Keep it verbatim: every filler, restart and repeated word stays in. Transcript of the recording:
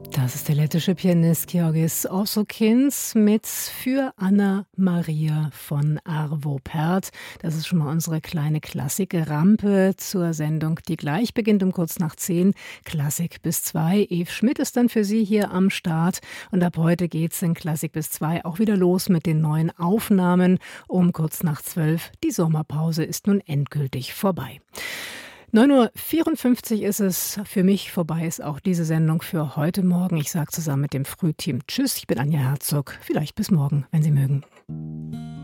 Das ist der lettische Pianist Georgis Ossokins mit Für Anna-Maria von Arvo Pärt. Das ist schon mal unsere kleine Klassikrampe zur Sendung, die gleich beginnt um kurz nach zehn. Klassik bis zwei. Eve Schmidt ist dann für Sie hier am Start. Und ab heute geht's in Klassik bis zwei auch wieder los mit den neuen Aufnahmen um kurz nach zwölf. Die Sommerpause ist nun endgültig vorbei. neun Uhr vierundfünfzig ist es. Für mich vorbei ist auch diese Sendung für heute Morgen. Ich sage zusammen mit dem Frühteam Tschüss. Ich bin Anja Herzog. Vielleicht bis morgen, wenn Sie mögen.